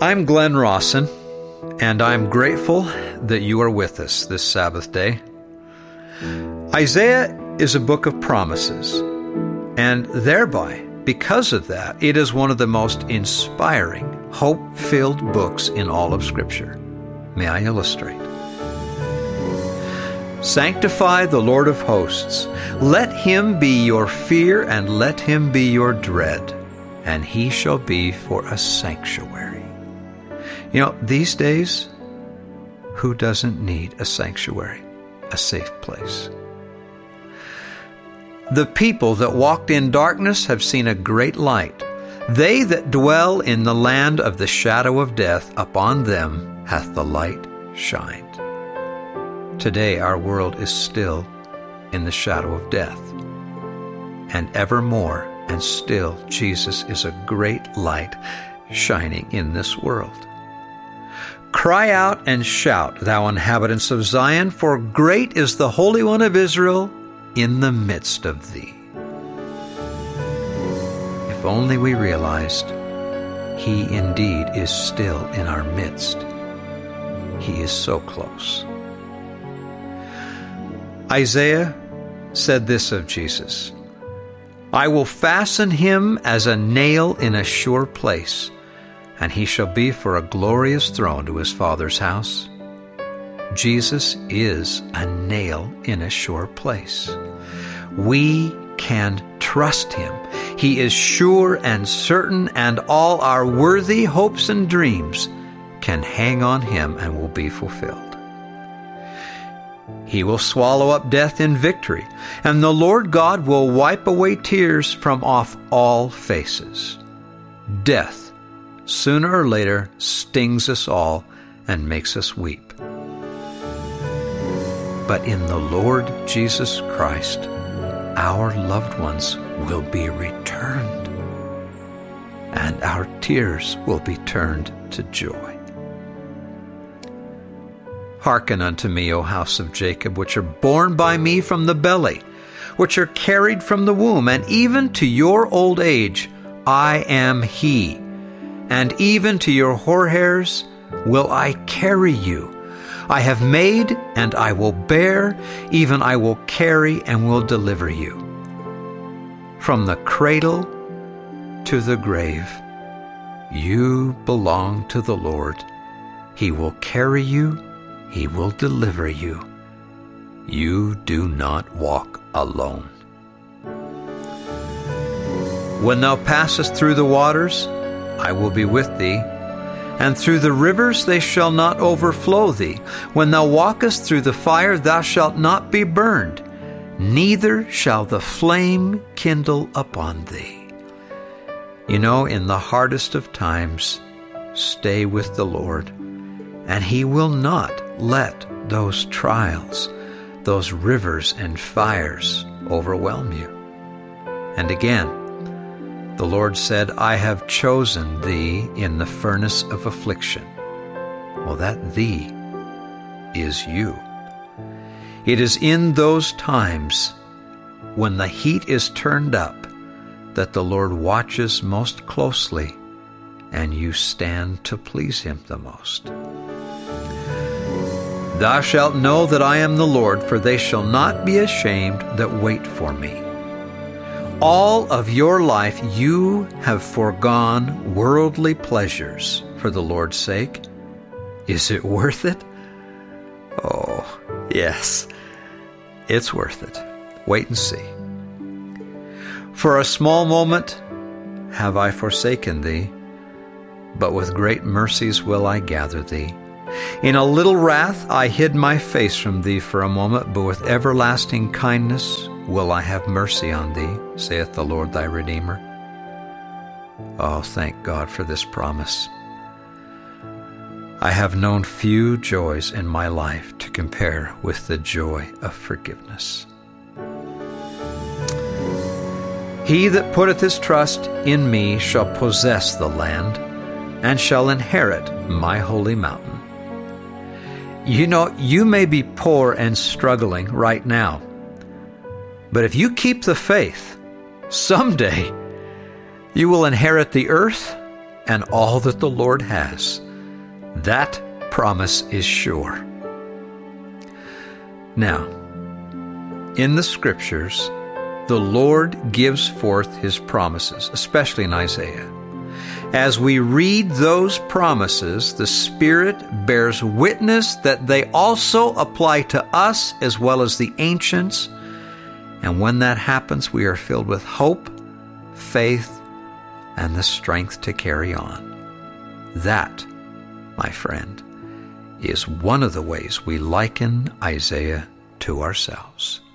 I'm Glenn Rawson, and I'm grateful that you are with us this Sabbath day. Isaiah is a book of promises, and thereby, because of that, it is one of the most inspiring, hope-filled books in all of Scripture. May I illustrate? Sanctify the Lord of hosts. Let him be your fear, and let him be your dread, and he shall be for a sanctuary. You know, these days, who doesn't need a sanctuary, a safe place? The people that walked in darkness have seen a great light. They that dwell in the land of the shadow of death, upon them hath the light shined. Today our world is still in the shadow of death, and evermore and still Jesus is a great light shining in this world. Cry out and shout, thou inhabitants of Zion, for great is the Holy One of Israel in the midst of thee. If only we realized he indeed is still in our midst. He is so close. Isaiah said this of Jesus, I will fasten him as a nail in a sure place, and he shall be for a glorious throne to his Father's house. Jesus is a nail in a sure place. We can trust him. He is sure and certain, and all our worthy hopes and dreams can hang on him and will be fulfilled. He will swallow up death in victory, and the Lord God will wipe away tears from off all faces. Death, sooner or later, stings us all and makes us weep. But in the Lord Jesus Christ, our loved ones will be returned, and our tears will be turned to joy. Hearken unto me, O house of Jacob, which are born by me from the belly, which are carried from the womb, and even to your old age I am he, and even to your hoar hairs will I carry you. I have made, and I will bear, even I will carry and will deliver you. From the cradle to the grave, you belong to the Lord. He will carry you, he will deliver you. You do not walk alone. When thou passest through the waters, I will be with thee, and through the rivers they shall not overflow thee. When thou walkest through the fire, thou shalt not be burned, neither shall the flame kindle upon thee. You know, in the hardest of times, stay with the Lord, and he will not let those trials, those rivers and fires overwhelm you. And again, the Lord said, I have chosen thee in the furnace of affliction. Well, that thee is you. It is in those times when the heat is turned up that the Lord watches most closely and you stand to please him the most. Thou shalt know that I am the Lord, for they shall not be ashamed that wait for me. All of your life you have foregone worldly pleasures for the Lord's sake. Is it worth it? Oh, yes, it's worth it. Wait and see. For a small moment have I forsaken thee, but with great mercies will I gather thee. In a little wrath I hid my face from thee for a moment, but with everlasting kindness will I have mercy on thee, saith the Lord thy Redeemer. Oh, thank God for this promise. I have known few joys in my life to compare with the joy of forgiveness. He that putteth his trust in me shall possess the land, and shall inherit my holy mountain. You know, you may be poor and struggling right now, but if you keep the faith, someday you will inherit the earth and all that the Lord has, that promise is sure. Now, in the Scriptures, the Lord gives forth His promises, especially in Isaiah. As we read those promises, the Spirit bears witness that they also apply to us as well as the ancients. And when that happens, we are filled with hope, faith, and the strength to carry on. That, my friend, is one of the ways we liken Isaiah to ourselves.